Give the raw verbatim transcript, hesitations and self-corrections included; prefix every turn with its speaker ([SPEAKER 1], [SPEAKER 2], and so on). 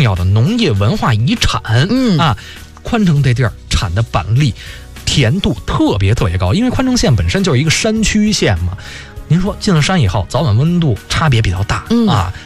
[SPEAKER 1] 要的农业文化遗产。
[SPEAKER 2] 嗯
[SPEAKER 1] 啊，宽城这地儿产的板栗甜度特别特别高，因为宽城县本身就是一个山区县嘛。您说进了山以后，早晚温度差别比较大、
[SPEAKER 2] 嗯、
[SPEAKER 1] 啊，